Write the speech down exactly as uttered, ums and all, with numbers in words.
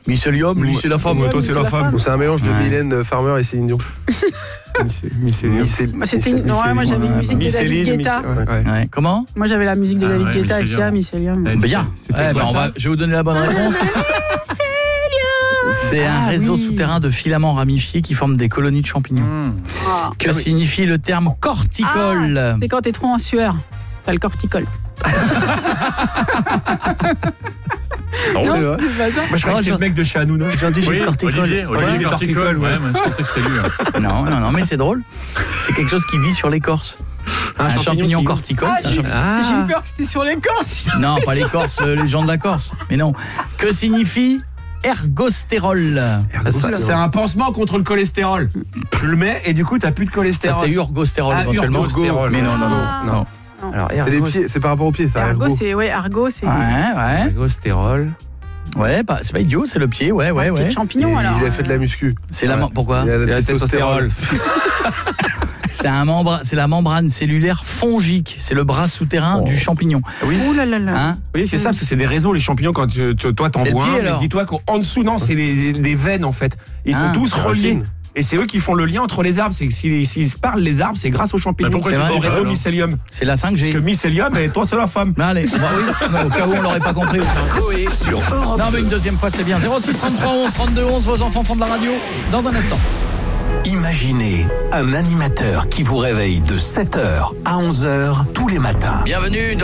Mycélium, lui c'est la femme, Ouais, toi lui, c'est la femme. C'est un mélange de Ouais. Mylène Farmer et Céline Dion. Moi, c'était une... non, ouais, moi j'avais une musique de David Guetta. Ouais. Comment? Moi j'avais la musique de Ah, David ouais, Guetta avec Mycélium. Sia, Mycélium. Ouais. Bien. C'était Ouais, quoi, bah, on ça va... Je vais vous donner la bonne réponse. C'est un Ah, réseau oui. souterrain de filaments ramifiés qui forment des colonies de champignons. Mmh. Ah. Que signifie le terme corticole? Ah, c'est quand t'es trop en sueur. T'as le corticole. C'est Non, vrai. c'est pas ça. Moi, je croyais que c'était le mec de chez Hanouna. J'ai entendu Oui, le corticole. Olivier, Olivier Ouais. Corticole, ouais, mais je pensais que c'était lui. hein. Non, non, non, mais c'est drôle. C'est quelque chose qui vit sur l'écorce. Un, champignon, qui- corticole, Ah, c'est un j'ai- champignon. J'ai eu peur que c'était sur l'écorce. Non, pas les Corses, euh, les gens de la Corse. Mais non. Que signifie ergostérol? Ça, c'est un pansement contre le cholestérol. Tu le mets et du coup, t'as plus de Ça, cholestérol. c'est urgostérol Ah, éventuellement. urgostérol. Mais non, non, non. Ah. non. Alors, C'est les pieds, c'est par rapport aux pieds, ça. Argo, ergo. c'est ouais, Argo, c'est Ouais, ouais. Ergostérol. Ouais, bah, c'est pas idiot, c'est le pied, ouais, ouais, un pied ouais. de Il, champignon alors. il a fait de la muscu. C'est la. Ouais. mem- Pourquoi? Il a de Il a la la testostérone. C'est un membre, c'est la membrane cellulaire fongique. C'est le bras souterrain Oh. du champignon. Oui. Ouh là là là. Hein? Oui, c'est ça, parce que c'est des réseaux, les champignons, quand tu- tu- toi t'en C'est le vois pied, un, mais alors. dis-toi qu'en dessous, non, c'est les, les veines en fait. Ils sont Ah, tous les reliés. racines. Et c'est eux qui font le lien entre les arbres. C'est que s'ils s'ils se parlent, les arbres, c'est grâce aux champignons. Mais pourquoi tu au dis pas, réseau alors mycélium. C'est la cinq Parce G. que mycélium, et toi, c'est la femme. Allez, bah oui, au cas où on l'aurait pas compris. Coé sur Europe Non, mais une deuxième fois, c'est bien. zéro six trente-trois onze trente-deux onze, vos enfants font de la radio dans un instant. Imaginez un animateur qui vous réveille de sept heures à onze heures tous les matins. Bienvenue dans